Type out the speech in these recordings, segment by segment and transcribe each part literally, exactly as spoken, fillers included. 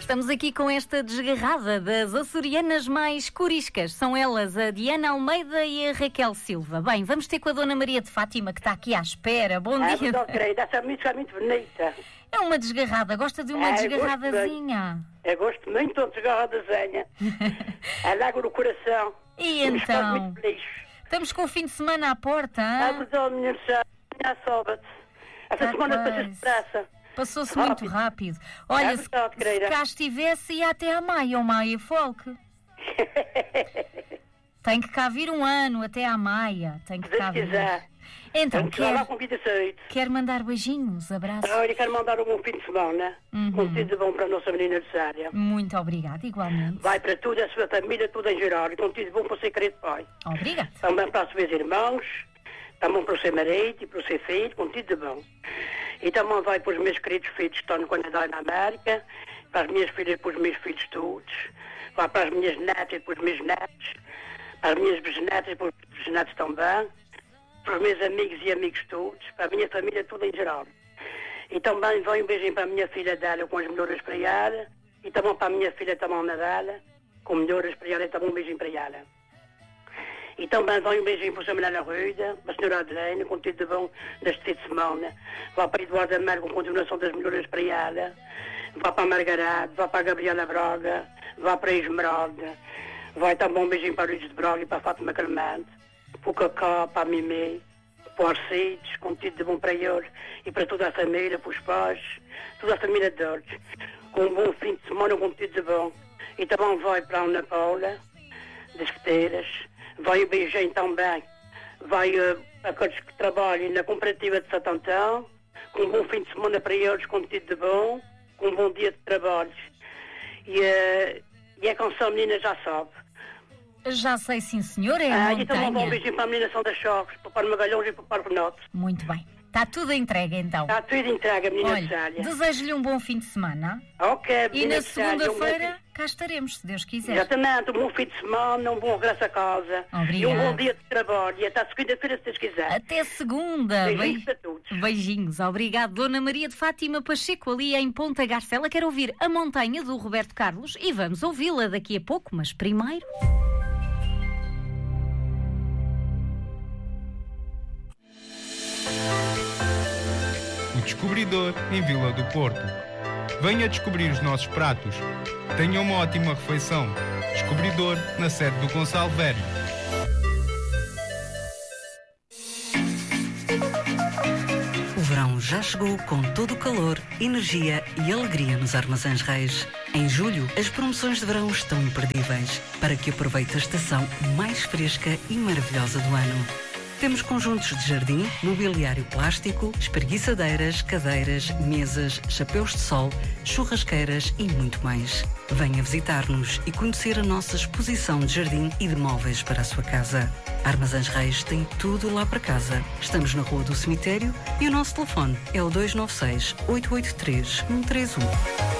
Estamos aqui com esta desgarrada das açorianas mais coriscas. São elas a Diana Almeida e a Raquel Silva. Bem, vamos ter com a Dona Maria de Fátima, que está aqui à espera. Bom Ah, dia. mas, querida, essa música é muito bonita. É uma desgarrada, gosta de uma Ah, eu desgarradazinha. Eu gosto muito de desgarradazinha. Alaga no coração. E Eu estou então? muito feliz. Estamos com o fim de semana à porta, Ah, hein? verdade, minha senhora. Minha sábado. Essa Ah, semana pois. passou depressa. Passou-se Rápido. muito rápido. Olha, É se, verdade, se querida. cá estivesse, ia até à Maia, ou Maia Folk. Tem que cá vir um ano até à Maia. Tem que Se cá Deus vir. quiser. Então, Vamos lá quer, com vida saúde. quer mandar beijinhos, abraços? Olha, quero mandar um bom fim de semana. Uhum. Com tudo de bom para a nossa menina de Sária. Muito obrigada, igualmente. Vai para tudo, a sua família, tudo em geral. E com tudo de bom para o seu querido pai. Obrigada. Também para os seus irmãos. Também para o seu marido e para o seu filho. Com tudo de bom. E também vai para os meus queridos filhos que estão no Canadá e na América. Para as minhas filhas e para os meus filhos todos. Vai para as minhas netas e para os meus netos. Para as minhas bisnetas e para os bisnetos também. Para os meus amigos e amigos todos. Para a minha família toda em geral. E também vai um beijinho para a minha filha dela com as melhoras para ela. E também para a minha filha também na dela. Com melhoras para ela e também um beijinho para ela. E também vai um beijinho para a Samuel Ruida, para a senhora Adelene, com tudo de bom neste fim de semana. Vai para a Eduardo Amaro com continuação das melhoras para ela. Vai para a Margarida, vai para a Gabriela Braga, vai para a Esmeralda. Vai também um beijinho para o Luís de Braga e para a Fátima Clemente. Para o Cacá, para a Mimê, para o Arcides, com tudo de bom para eles. E para toda a família, para os pais, toda a família deles. Com um bom fim de semana, com tudo de bom. E também vai para a Ana Paula, das Queteiras. Vai o beijinho também. Vai uh, aqueles que trabalham na cooperativa de Santo Antão, com um bom fim de semana para eles, com tudo de bom, com um bom dia de trabalhos. E, uh, e a canção menina já sabe. Já sei, sim, senhor, é a Ah, e também um bom montanha. beijinho para a menina São das Chaves, para o Par Magalhães e para o Par Benote. Muito bem. Está tudo entregue, então. Está tudo entregue, menina de Olha, Sália. desejo-lhe um bom fim de semana. Ok, E menina na de Sália, um bom segunda-feira, fim- cá estaremos, se Deus quiser. Exatamente, um bom fim de semana, um bom regresso a casa. Obrigada. E um bom dia de trabalho. E até segunda-feira, se Deus quiser. Até segunda. Beijinhos Bem- para todos. Beijinhos. Obrigado, Dona Maria de Fátima Pacheco, ali em Ponta Garça. Ela quer ouvir A Montanha, do Roberto Carlos, e vamos ouvi-la daqui a pouco, mas primeiro... O Descobridor em Vila do Porto. Venha descobrir os nossos pratos. Tenha uma ótima refeição. Descobridor na sede do Gonçalo Vério. O verão já chegou com todo o calor, energia e alegria nos Armazéns Reis. Em julho, as promoções de verão estão imperdíveis para que aproveite a estação mais fresca e maravilhosa do ano. Temos conjuntos de jardim, mobiliário plástico, espreguiçadeiras, cadeiras, mesas, chapéus de sol, churrasqueiras e muito mais. Venha visitar-nos e conhecer a nossa exposição de jardim e de móveis para a sua casa. Armazéns Reis tem tudo lá para casa. Estamos na Rua do Cemitério e o nosso telefone é o dois nove seis, oito oito três, um três um.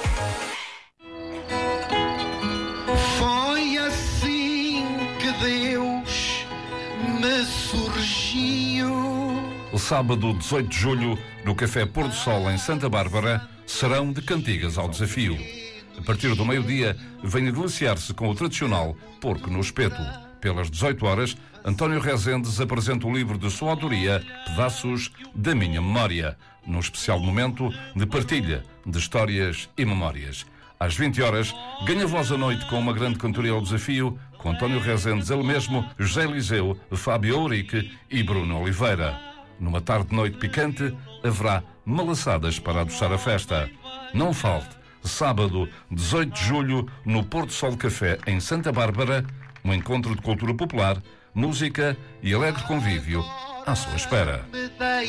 Foi assim que Deus me surgiu. O sábado dezoito de julho, no Café Pôr do Sol em Santa Bárbara, serão de cantigas ao desafio. A partir do meio-dia, venha deliciar-se com o tradicional porco no espeto. Pelas dezoito horas, António Rezendes apresenta o livro de sua autoria, Pedaços da Minha Memória, num especial momento de partilha de histórias e memórias. Às vinte horas, ganha voz à noite com uma grande cantoria ao desafio, com António Rezendes, ele mesmo, José Eliseu, Fábio Ourique e Bruno Oliveira. Numa tarde-noite picante, haverá malaçadas para adoçar a festa. Não falte, sábado, dezoito de julho, no Porto Sol Café, em Santa Bárbara, um encontro de cultura popular, música e alegre convívio à sua espera.